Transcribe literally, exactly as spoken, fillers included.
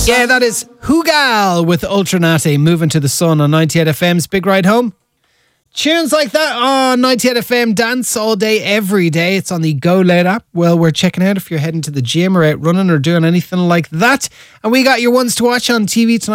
Yeah, that is Hoogal with Ultranati moving to the sun on ninety-eight F M's Big Ride Home. Tunes like that on ninety-eight F M dance all day, every day. It's on the Go Loud app. Well, we're checking out if you're heading to the gym or out running or doing anything like that. And we got your ones to watch on T V tonight.